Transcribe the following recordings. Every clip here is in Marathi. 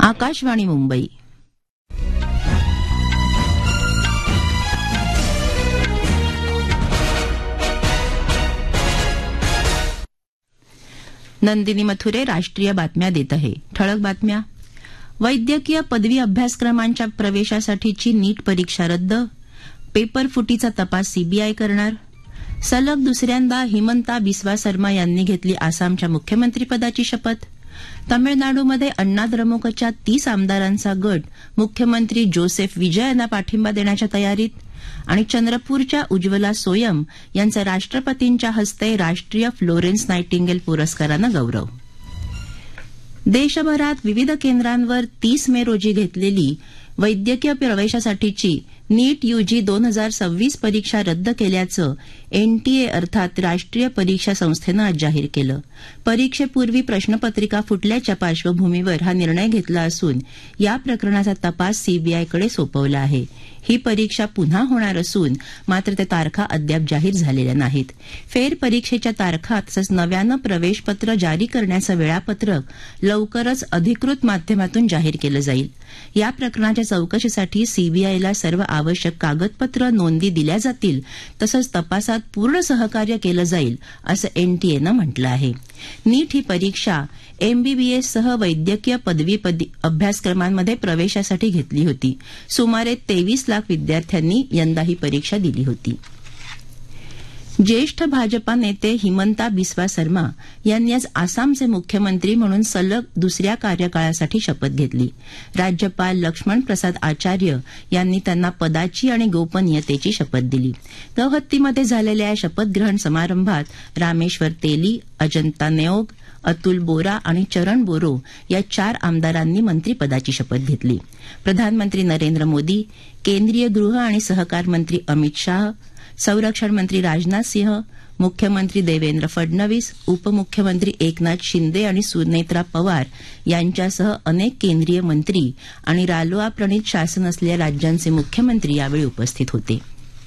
आकाशवाणी मुंबई. नंदिनी मथुरे राष्ट्रीय बातम्या देत आहे. ठळक बातम्या. वैद्यकीय पदवी अभ्यासक्रमांच्या प्रवेशासाठीची नीट परीक्षा रद्द. पेपर फुटीचा तपास सीबीआय करणार. सलग दुसऱ्यांदा हिमंता बिस्वा शर्मा यांनी घेतली आसामच्या मुख्यमंत्रीपदाची शपथ. तमिळनाडूमध्ये अण्णा द्रमुकच्या 30 आमदारांचा गट मुख्यमंत्री जोसेफ विजय यांना पाठिंबा देण्याच्या तयारीत. आणि चंद्रपूरच्या उज्ज्वला सोयम यांचा राष्ट्रपतींच्या हस्ते राष्ट्रीय फ्लोरेन्स नायटिंगेल पुरस्कारानं गौरव. देशभरात विविध केंद्रांवर 30 मे रोजी घेतलेली वैद्यकीय प्रवेशासाठीची नीट यूजी 2026 परीक्षा रद्द केल्याचं एनटीए अर्थात राष्ट्रीय परीक्षा संस्थेनं आज जाहीर केलं. परीक्षेपूर्वी प्रश्नपत्रिका फुटल्याच्या पार्श्वभूमीवर हा निर्णय घेतला असून या प्रकरणाचा तपास सीबीआयकडे सोपवला आहे. ही परीक्षा पुन्हा होणार असून मात्र त्या तारखा अद्याप जाहीर झालेल्या नाहीत. फेरपरीक्षेच्या तारखा तसंच नव्यानं प्रवेशपत्र जारी करण्याचं वेळापत्रक लवकरच अधिकृत माध्यमातून जाहीर केलं जाईल. या प्रकरणाच्या चौकशीसाठी सीबीआयला सर्व आवश्यक कागदपत्र नोंदी दिल्या जातील तसंच तपासात पूर्ण सहकार्य केलं जाईल असं एनटीएनं म्हटलं आहे. नीट ही परीक्षा एमबीबीएससह वैद्यकीय पदवी अभ्यासक्रमांमध्ये प्रवेशासाठी घेतली होती. सुमारे 23 लाख विद्यार्थ्यांनी यंदा ही परीक्षा दिली होती. ज्येष्ठ भाजपा नेते हिमंता बिस्वा शर्मा यांनी आज आसामचे मुख्यमंत्री म्हणून सलग दुसऱ्या कार्यकाळासाठी शपथ घेतली. राज्यपाल लक्ष्मण प्रसाद आचार्य यांनी त्यांना पदाची आणि गोपनीयतेची शपथ दिली. गौहत्तीमध्ये झालेल्या या शपथग्रहण समारंभात रामेश्वर तेली, अजंता नेओग, अतुल बोरा आणि चरण बोरो या 4 आमदारांनी मंत्रीपदाची शपथ घेतली. प्रधानमंत्री नरेंद्र मोदी, केंद्रीय गृह आणि सहकार मंत्री अमित शाह, संरक्षण मंत्री राजनाथ सिंह, मुख्यमंत्री देवेंद्र फडणवीस, उपमुख्यमंत्री एकनाथ शिंदे आणि सुनेत्रा पवार यांच्यासह अनेक केंद्रीय मंत्री आणि रालोआ प्रणीत शासन असलेल्या राज्यांचे मुख्यमंत्री यावेळी उपस्थित होते.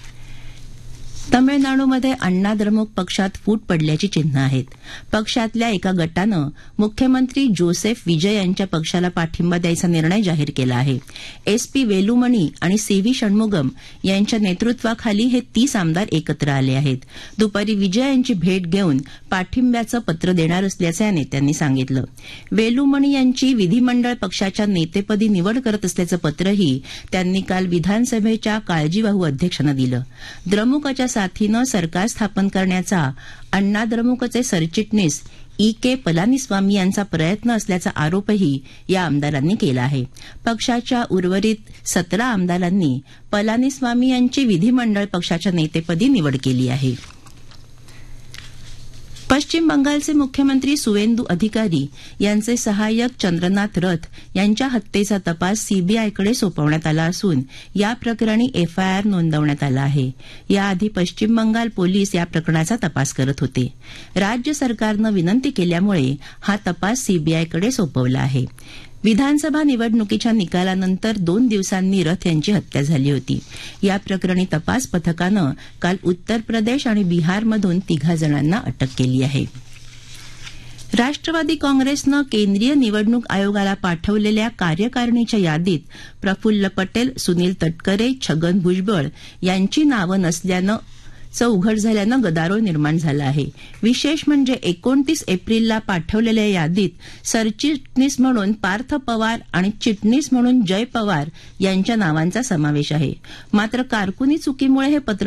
तमिळनाडूमध्ये अण्णा द्रमुक पक्षात फूट पडल्याची चिन्ह आहेत. पक्षातल्या एका गटानं मुख्यमंत्री जोसेफ विजय यांच्या पक्षाला पाठिंबा द्यायचा निर्णय जाहीर केला आहे. एसपी वेलुमणी आणि सीव्ही षण्मुगम यांच्या नेतृत्वाखाली हे 30 आमदार एकत्र आले आहेत. दुपारी विजय यांची भेट घेऊन पाठिंब्याचं पत्र देणार असल्याचं या नेत्यांनी सांगितलं. वेलुमणी यांची विधिमंडळ पक्षाच्या नेतेपदी निवड करत असल्याचं पत्रही त्यांनी काल विधानसभेच्या काळजीवाहू अध्यक्षांना दिलं. द्रमुकच्या साथीनं सरकार स्थापन करण्याचा अण्णा द्रमुकचे सरचिटणीस के पलानीस्वामी यांचा प्रयत्न असल्याचा आरोपही या आमदारांनी केला आहे. पक्षाच्या उर्वरित 17 आमदारांनी पलानीस्वामी यांची विधिमंडळ पक्षाच्या नेतेपदी निवड केली आहे. पश्चिम बंगालचे मुख्यमंत्री सुवेंदू अधिकारी यांचे सहाय्यक चंद्रनाथ रथ यांच्या हत्येचा तपास सीबीआयकडे सोपवण्यात आला असून या प्रकरणी एफआयआर नोंदवण्यात आला आहे. याआधी पश्चिम बंगाल पोलीस या प्रकरणाचा तपास करत होते. राज्य सरकारनं विनंती केल्यामुळे हा तपास सीबीआयकडे सोपवला आहे. विधानसभा निवडणुकीच्या निकालानंतर 2 दिवसांनी रथ यांची हत्या झाली होती. या प्रकरणी तपास पथकानं काल उत्तर प्रदेश आणि बिहारमधून 3 जणांना अटक केली आहे. राष्ट्रवादी काँग्रेसनं केंद्रीय निवडणूक आयोगाला पाठवलेल्या कार्यकारिणीच्या यादीत प्रफुल्ल पटेल, सुनील तटकरे, छगन भुजबळ यांची नावं नसल्यानं उघड झाल्यानं गदारोळ निर्माण झाला आहे. विशेष म्हणजे 29 एप्रिलला पाठवलेल्या यादीत सरचिटणीस म्हणून पार्थ पवार आणि चिटणीस म्हणून जय पवार यांच्या नावांचा समावेश आहे. मात्र कारकुनी चुकीमुळे हे पत्र